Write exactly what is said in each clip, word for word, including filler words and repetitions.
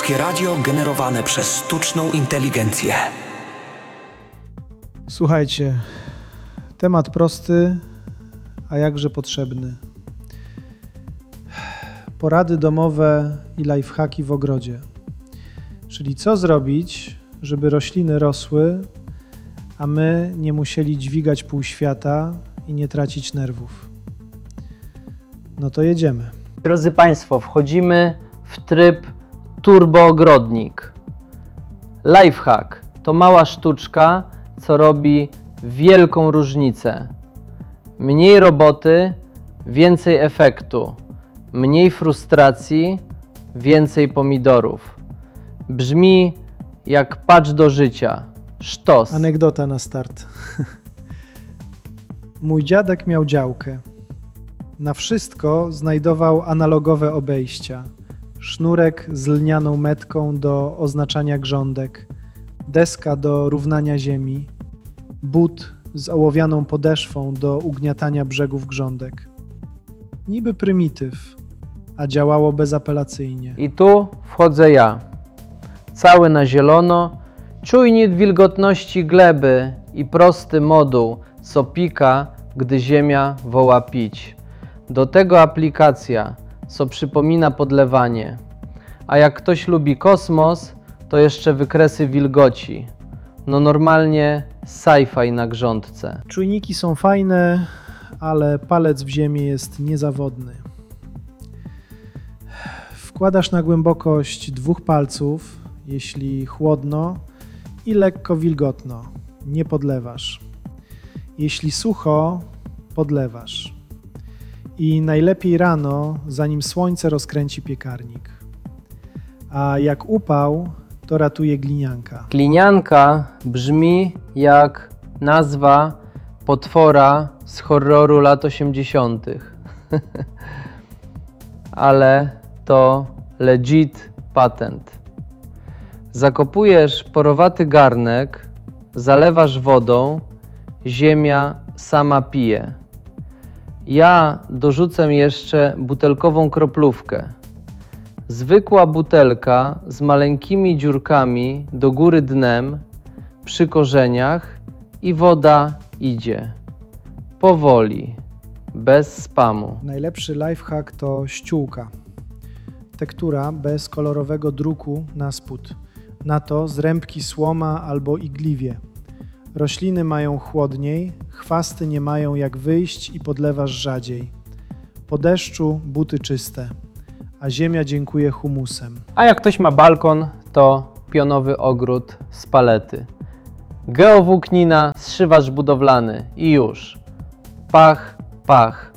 Polskie radio generowane przez sztuczną inteligencję. Słuchajcie, temat prosty, a jakże potrzebny. Porady domowe i lifehacki w ogrodzie. Czyli co zrobić, żeby rośliny rosły, a my nie musieli dźwigać pół świata i nie tracić nerwów. No to jedziemy. Drodzy Państwo, wchodzimy w tryb turboogrodnik. Lifehack to mała sztuczka, co robi wielką różnicę. Mniej roboty, więcej efektu. Mniej frustracji, więcej pomidorów. Brzmi jak patch do życia. Sztos. Anegdota na start. Mój dziadek miał działkę. Na wszystko znajdował analogowe obejścia. Sznurek z lnianą metką do oznaczania grządek, deska do równania ziemi, but z ołowianą podeszwą do ugniatania brzegów grządek. Niby prymityw, a działało bezapelacyjnie. I tu wchodzę ja. Cały na zielono, czujnik wilgotności gleby i prosty moduł, co pika, gdy ziemia woła pić. Do tego aplikacja, co przypomina podlewanie. A jak ktoś lubi kosmos, to jeszcze wykresy wilgoci. No normalnie sci-fi na grządce. Czujniki są fajne, ale palec w ziemię jest niezawodny. Wkładasz na głębokość dwóch palców, jeśli chłodno i lekko wilgotno. Nie podlewasz. Jeśli sucho, podlewasz. I najlepiej rano, zanim słońce rozkręci piekarnik. A jak upał, to ratuje glinianka. Glinianka brzmi jak nazwa potwora z horroru lat osiemdziesiątych. Ale to legit patent. Zakopujesz porowaty garnek, zalewasz wodą, ziemia sama pije. Ja dorzucę jeszcze butelkową kroplówkę. Zwykła butelka z maleńkimi dziurkami do góry dnem, przy korzeniach i woda idzie. Powoli, bez spamu. Najlepszy lifehack to ściółka. Tektura bez kolorowego druku na spód. Na to zrębki słoma albo igliwie. Rośliny mają chłodniej, chwasty nie mają jak wyjść i podlewasz rzadziej. Po deszczu buty czyste, a ziemia dziękuję humusem. A jak ktoś ma balkon, to pionowy ogród z palety. Geowłóknina, zszywacz budowlany i już. Pach, pach.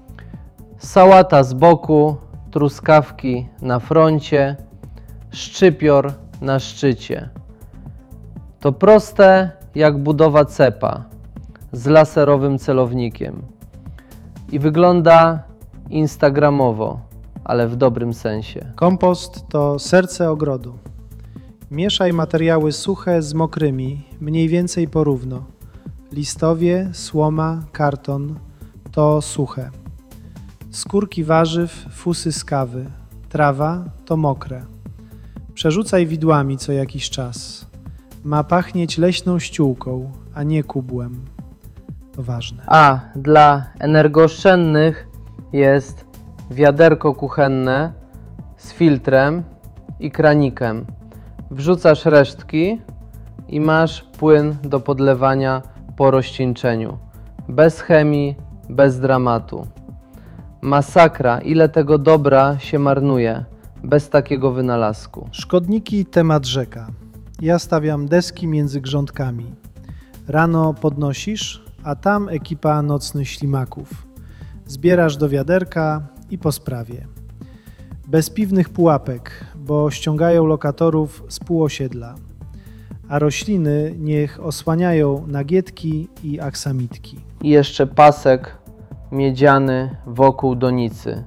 Sałata z boku, truskawki na froncie, szczypior na szczycie. To proste jak budowa cepa z laserowym celownikiem. I wygląda instagramowo, ale w dobrym sensie. Kompost to serce ogrodu. Mieszaj materiały suche z mokrymi, mniej więcej porówno. Listowie, słoma, karton to suche. Skórki warzyw, fusy z kawy, trawa to mokre. Przerzucaj widłami co jakiś czas. Ma pachnieć leśną ściółką, a nie kubłem. To ważne. A dla energooszczędnych jest wiaderko kuchenne z filtrem i kranikiem. Wrzucasz resztki i masz płyn do podlewania po rozcieńczeniu. Bez chemii, bez dramatu. Masakra, ile tego dobra się marnuje bez takiego wynalazku. Szkodniki temat rzeka. Ja stawiam deski między grządkami. Rano podnosisz, a tam ekipa nocnych ślimaków. Zbierasz do wiaderka i po sprawie. Bez piwnych pułapek, bo ściągają lokatorów z półosiedla. A rośliny niech osłaniają nagietki i aksamitki. I jeszcze pasek miedziany wokół donicy.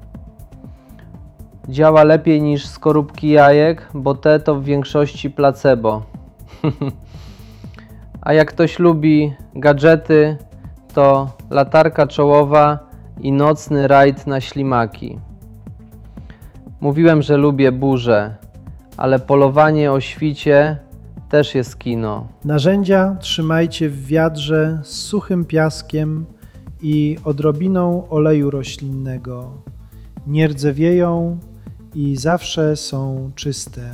Działa lepiej niż skorupki jajek, bo te to w większości placebo. A jak ktoś lubi gadżety, to latarka czołowa i nocny rajd na ślimaki. Mówiłem, że lubię burze, ale polowanie o świcie też jest kino. Narzędzia trzymajcie w wiadrze z suchym piaskiem i odrobiną oleju roślinnego. Nie rdzewieją i zawsze są czyste.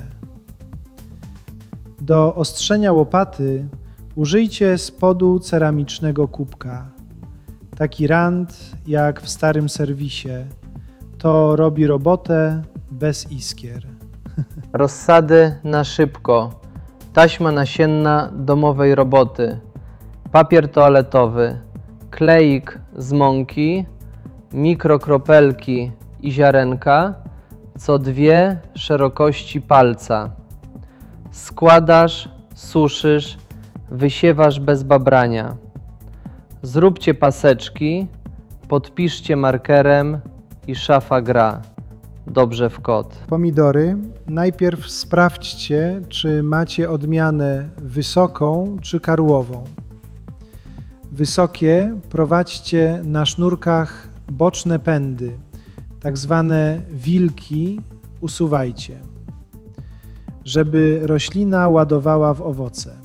Do ostrzenia łopaty użyjcie spodu ceramicznego kubka. Taki rand jak w starym serwisie. To robi robotę bez iskier. Rozsady na szybko, taśma nasienna domowej roboty, papier toaletowy, kleik z mąki, mikrokropelki i ziarenka, co dwie szerokości palca. Składasz, suszysz, wysiewasz bez babrania. Zróbcie paseczki, podpiszcie markerem i szafa gra. Dobrze w kot. Pomidory najpierw sprawdźcie, czy macie odmianę wysoką czy karłową. Wysokie prowadźcie na sznurkach boczne pędy, tak zwane wilki usuwajcie, żeby roślina ładowała w owoce.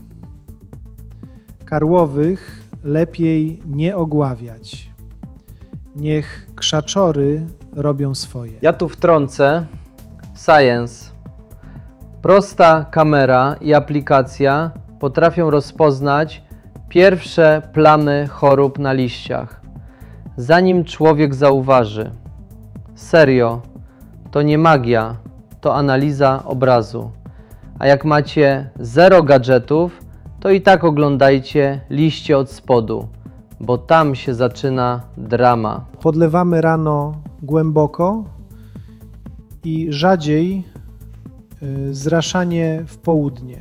Karłowych lepiej nie ogławiać. Niech krzaczory robią swoje. Ja tu wtrącę science. Prosta kamera i aplikacja potrafią rozpoznać pierwsze plamy chorób na liściach, zanim człowiek zauważy. Serio, to nie magia, to analiza obrazu. A jak macie zero gadżetów, to i tak oglądajcie liście od spodu, bo tam się zaczyna drama. Podlewamy rano głęboko i rzadziej y, zraszanie w południe.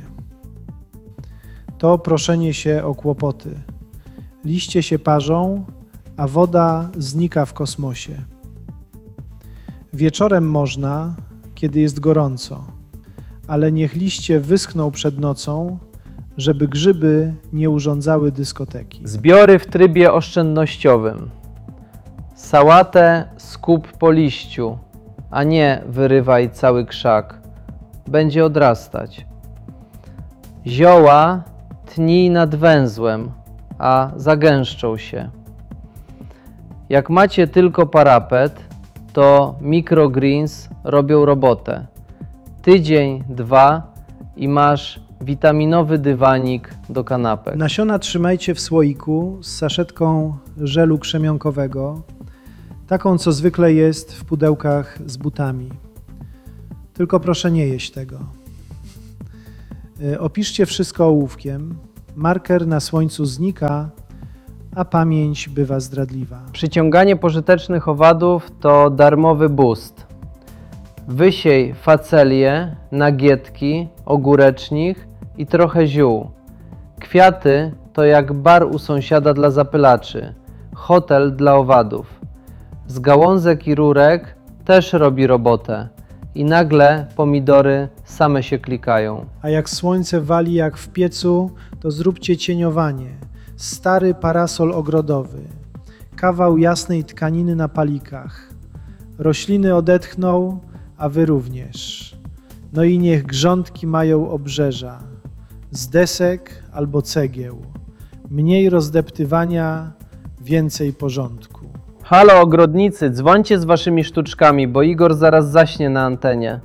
To proszenie się o kłopoty. Liście się parzą, a woda znika w kosmosie. Wieczorem można, kiedy jest gorąco, ale niech liście wyschną przed nocą, żeby grzyby nie urządzały dyskoteki. Zbiory w trybie oszczędnościowym. Sałatę skup po liściu, a nie wyrywaj cały krzak. Będzie odrastać. Zioła tnij nad węzłem, a zagęszczą się. Jak macie tylko parapet, to microgreens robią robotę. Tydzień, dwa i masz witaminowy dywanik do kanapek. Nasiona trzymajcie w słoiku z saszetką żelu krzemionkowego, taką co zwykle jest w pudełkach z butami. Tylko proszę nie jeść tego. Opiszcie wszystko ołówkiem. Marker na słońcu znika, a pamięć bywa zdradliwa. Przyciąganie pożytecznych owadów to darmowy boost. Wysiej facelię, nagietki, ogórecznik i trochę ziół. Kwiaty to jak bar u sąsiada dla zapylaczy, hotel dla owadów. Z gałązek i rurek też robi robotę i nagle pomidory same się klikają. A jak słońce wali jak w piecu, to zróbcie cieniowanie. Stary parasol ogrodowy, kawał jasnej tkaniny na palikach. Rośliny odetchną, a wy również. No i niech grządki mają obrzeża, z desek albo cegieł. Mniej rozdeptywania, więcej porządku. Halo ogrodnicy, dzwońcie z waszymi sztuczkami, bo Igor zaraz zaśnie na antenie.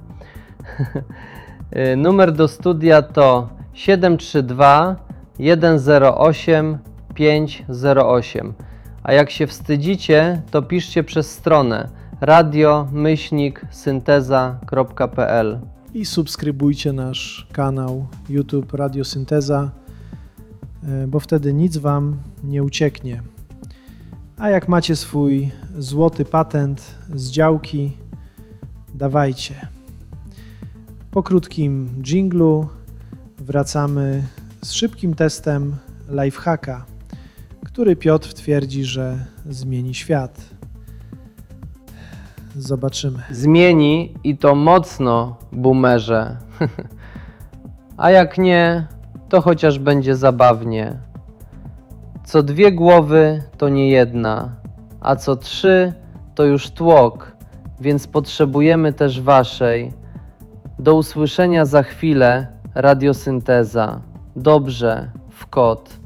Numer do studia to siedem trzy dwa jeden zero osiem pięć zero osiem. A jak się wstydzicie, to piszcie przez stronę radio myślnik synteza kropka p l. I subskrybujcie nasz kanał YouTube Radio Synteza, bo wtedy nic wam nie ucieknie. A jak macie swój złoty patent z działki, dawajcie. Po krótkim dżinglu wracamy z szybkim testem lifehacka, który Piotr twierdzi, że zmieni świat. Zobaczymy. Zmieni i to mocno, boomerze. A jak nie, to chociaż będzie zabawnie. Co dwie głowy to nie jedna, a co trzy to już tłok, więc potrzebujemy też waszej. Do usłyszenia za chwilę, radiosynteza. Dobrze, w kot.